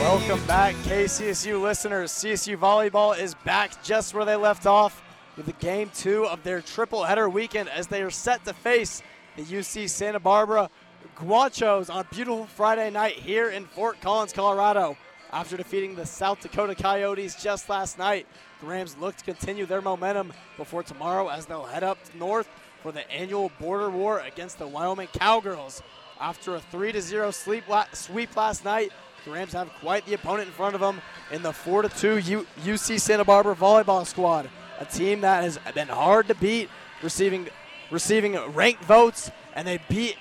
Welcome back, KCSU listeners. CSU Volleyball is back just where they left off with the Game 2 of their triple-header weekend as they are set to face the UC Santa Barbara Guanchos on a beautiful Friday night here in Fort Collins, Colorado. After defeating the South Dakota Coyotes just last night, the Rams look to continue their momentum before tomorrow as they'll head up north for the annual border war against the Wyoming Cowgirls. After a 3-0 sweep last night, the Rams have quite the opponent in front of them in the 4-2 UC Santa Barbara volleyball squad, a team that has been hard to beat, receiving ranked votes, and they beat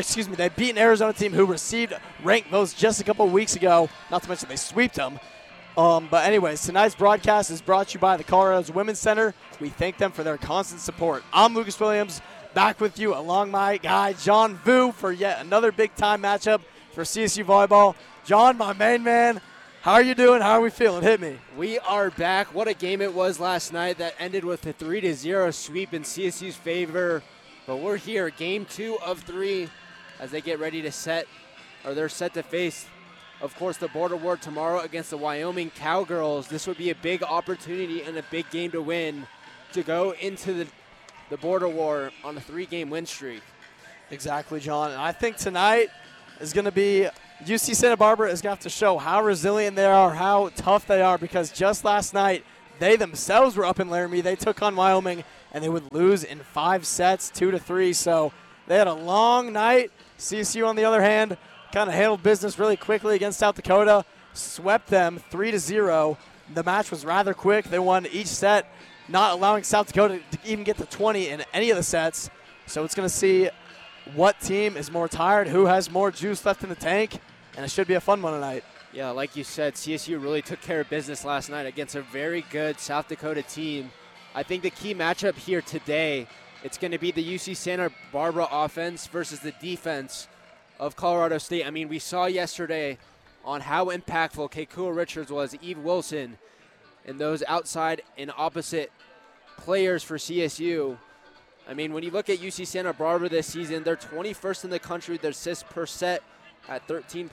an Arizona team who received ranked votes just a couple of weeks ago. Not to mention they sweeped them. But anyways, tonight's broadcast is brought to you by the Colorado's Women's Center. We thank them for their constant support. I'm Lucas Williams, back with you along my guy John Vu for yet another big-time matchup for CSU Volleyball. John, my main man, how are you doing? How are we feeling? Hit me. We are back. What a game it was last night that ended with a 3-0 sweep in CSU's favor. But we're here, Game 2 of 3, as they get ready to they're set to face, of course, the border war tomorrow against the Wyoming Cowgirls. This would be a big opportunity and a big game to win to go into the border war on a 3-game win streak. Exactly, John. And I think tonight is going to be UC Santa Barbara is going to have to show how resilient they are, how tough they are, because just last night they themselves were up in Laramie. They took on Wyoming, and they would lose in 5 sets, 2-3. So they had a long night. CSU, on the other hand, kind of handled business really quickly against South Dakota, swept them 3-0. The match was rather quick. They won each set, not allowing South Dakota to even get to 20 in any of the sets. So it's going to see what team is more tired, who has more juice left in the tank, and it should be a fun one tonight. Yeah, like you said, CSU really took care of business last night against a very good South Dakota team. I think the key matchup here today, it's going to be the UC Santa Barbara offense versus the defense of Colorado State. I mean, we saw yesterday on how impactful Keikua Richards was, Eve Wilson, and those outside and opposite players for CSU. I mean, when you look at UC Santa Barbara this season, they're 21st in the country. Their assists per set at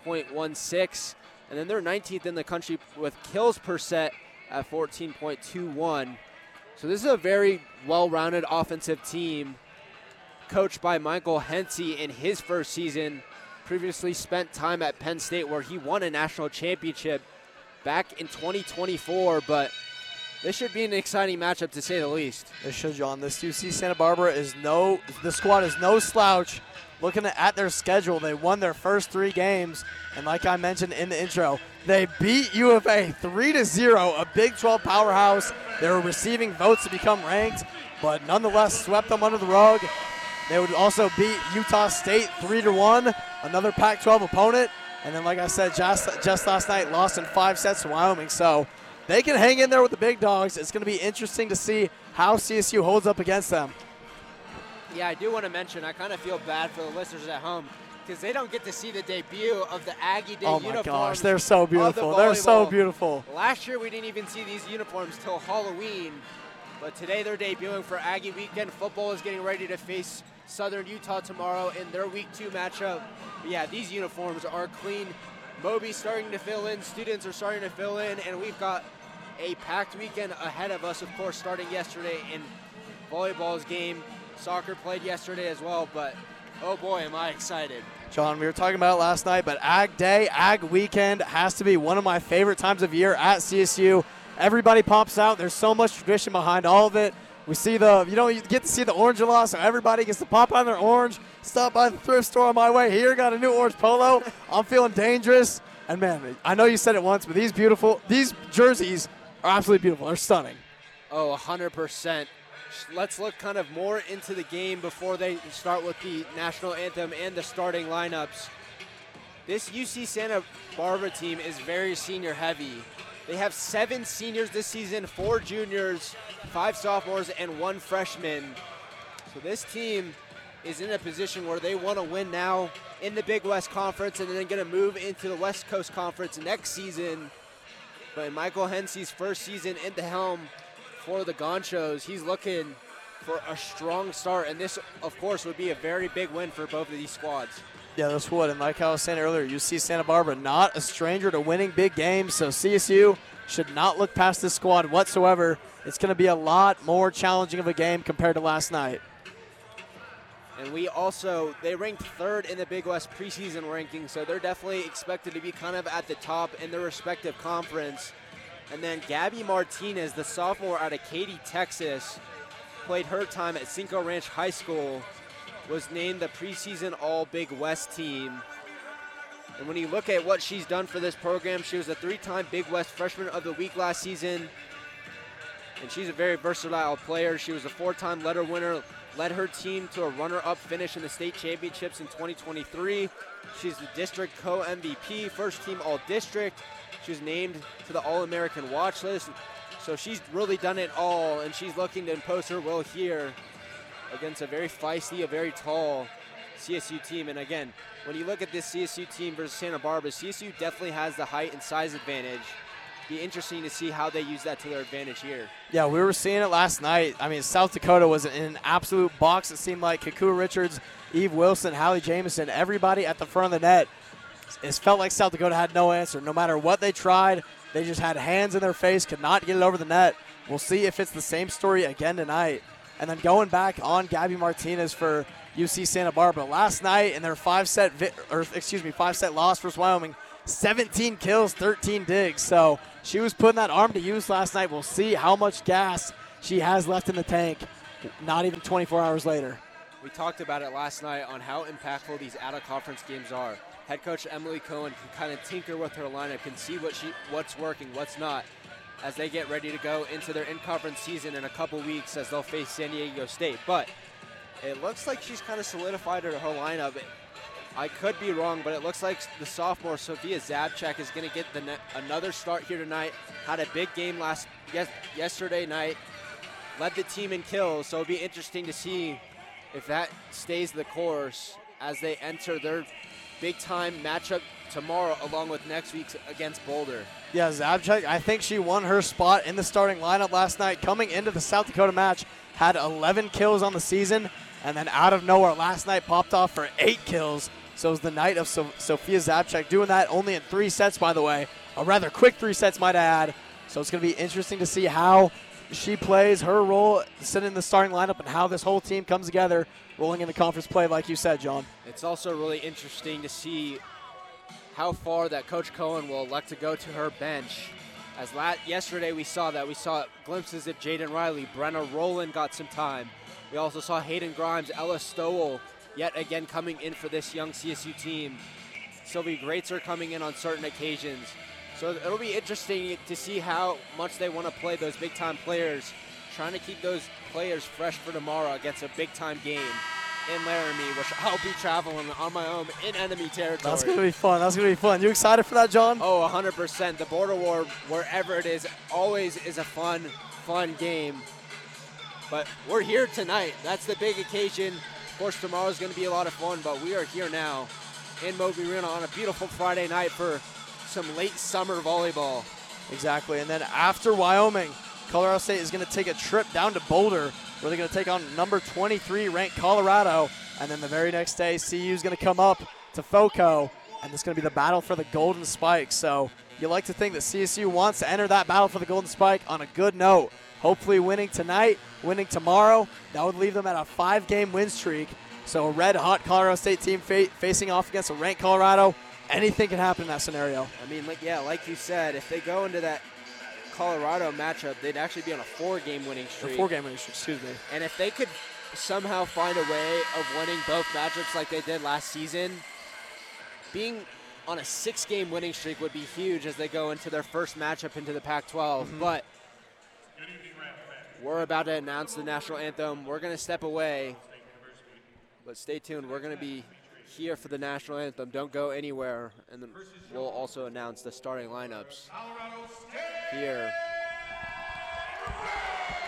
13.16. And then they're 19th in the country with kills per set at 14.21. So this is a very well-rounded offensive team coached by Michael Hensey in his first season. Previously spent time at Penn State where he won a national championship back in 2024. But this should be an exciting matchup to say the least. It should, John. This UC Santa Barbara the squad is no slouch. Looking at their schedule, they won their first 3 games, and like I mentioned in the intro, they beat U of A 3-0, a Big 12 powerhouse. They were receiving votes to become ranked, but nonetheless swept them under the rug. They would also beat Utah State 3-1, another Pac-12 opponent, and then like I said, just last night lost in 5 sets to Wyoming. So they can hang in there with the big dogs. It's going to be interesting to see how CSU holds up against them. Yeah, I do want to mention, I kind of feel bad for the listeners at home because they don't get to see the debut of the Aggie Day uniforms. Oh my gosh, they're so beautiful. They're so beautiful. Last year we didn't even see these uniforms till Halloween, but today they're debuting for Aggie Weekend. Football is getting ready to face Southern Utah tomorrow in their Week 2 matchup. But yeah, these uniforms are clean. Moby's starting to fill in, students are starting to fill in, and we've got a packed weekend ahead of us, of course, starting yesterday in volleyball's game. Soccer played yesterday as well, but oh boy, am I excited. John, we were talking about it last night, but Ag Day, Ag Weekend has to be one of my favorite times of year at CSU. Everybody pops out. There's so much tradition behind all of it. We see you get to see the orange a lot, so everybody gets to pop on their orange. Stop by the thrift store on my way here. Got a new orange polo. I'm feeling dangerous. And man, I know you said it once, but these jerseys are absolutely beautiful. They're stunning. Oh, 100%. Let's look kind of more into the game before they start with the national anthem and the starting lineups. This UC Santa Barbara team is very senior heavy. They have 7 seniors this season, 4 juniors, 5 sophomores, and 1 freshman. So this team is in a position where they want to win now in the Big West Conference and then going to move into the West Coast Conference next season. But in Michael Hensey's first season in the helm for the Gonchos, he's looking for a strong start, and this, of course, would be a very big win for both of these squads. Yeah, this would. And like I was saying earlier, UC Santa Barbara not a stranger to winning big games, so CSU should not look past this squad whatsoever. It's going to be a lot more challenging of a game compared to last night. And they ranked 3rd in the Big West preseason ranking, so they're definitely expected to be kind of at the top in their respective conference. And then Gabby Martinez, the sophomore out of Katy, Texas, played her time at Cinco Ranch High School, was named the preseason All-Big West team. And when you look at what she's done for this program, she was a 3-time Big West Freshman of the Week last season. And she's a very versatile player. She was a 4-time letter winner, led her team to a runner-up finish in the state championships in 2023. She's the district co-MVP, first team all-district. She was named to the All-American watch list. So she's really done it all, and she's looking to impose her will here against a very feisty, a very tall CSU team. And again, when you look at this CSU team versus Santa Barbara, CSU definitely has the height and size advantage. Be interesting to see how they use that to their advantage here. Yeah, we were seeing it last night. I mean, South Dakota was in an absolute box. It seemed like Kakua Richards, Eve Wilson, Hallie Jamison, everybody at the front of the net. It felt like South Dakota had no answer. No matter what they tried, they just had hands in their face, could not get it over the net. We'll see if it's the same story again tonight. And then going back on Gabby Martinez for UC Santa Barbara. Last night in their 5-set loss versus Wyoming, 17 kills, 13 digs. So she was putting that arm to use last night. We'll see how much gas she has left in the tank, not even 24 hours later. We talked about it last night on how impactful these out-of-conference games are. Head coach Emily Cohen can kind of tinker with her lineup, can see what's working, what's not, as they get ready to go into their in-conference season in a couple weeks as they'll face San Diego State. But it looks like she's kind of solidified her lineup. I could be wrong, but it looks like the sophomore Sophia Zabchak is going to get another start here tonight. Had a big game yesterday night, led the team in kills, so it'll be interesting to see if that stays the course as they enter their big-time matchup tomorrow along with next week's against Boulder. Yeah, Zabchak, I think she won her spot in the starting lineup last night. Coming into the South Dakota match, had 11 kills on the season, and then out of nowhere last night popped off for 8 kills. So it was the night of Sophia Zabchak, doing that only in 3 sets, by the way. A rather quick 3 sets, might I add. So it's going to be interesting to see how she plays her role sitting in the starting lineup and how this whole team comes together rolling into conference play, like you said, John. It's also really interesting to see how far that Coach Cohen will elect to go to her bench. As yesterday we saw glimpses of Jaden Riley. Brenna Rowland got some time. We also saw Hayden Grimes, Ella Stowell, yet again coming in for this young CSU team. Sylvie Greatzer coming in on certain occasions. So it'll be interesting to see how much they want to play those big-time players, trying to keep those players fresh for tomorrow against a big-time game in Laramie, which I'll be traveling on my own in enemy territory. That's going to be fun. You excited for that, John? Oh, 100%. The border war, wherever it is, always is a fun game. But we're here tonight. That's the big occasion. Of course, tomorrow's going to be a lot of fun, but we are here now in Moby Arena on a beautiful Friday night for some late summer volleyball. Exactly. And then after Wyoming, Colorado State is going to take a trip down to Boulder, where they're going to take on number 23 ranked Colorado. And then the very next day, CU is going to come up to FOCO, and it's going to be the battle for the Golden Spike. So you like to think that CSU wants to enter that battle for the Golden Spike on a good note. Hopefully winning tonight, winning tomorrow. That would leave them at a 5-game win streak. So a red-hot Colorado State team facing off against a ranked Colorado. Anything can happen in that scenario. I mean, like you said, if they go into that Colorado matchup, they'd actually be on a 4-game winning streak. A 4-game winning streak, excuse me. And if they could somehow find a way of winning both matchups like they did last season, being on a 6-game winning streak would be huge as they go into their first matchup into the Pac-12. Mm-hmm. But we're about to announce the national anthem. We're going to step away, but stay tuned. We're going to be here for the national anthem. Don't go anywhere, and then we'll also announce the starting lineups here.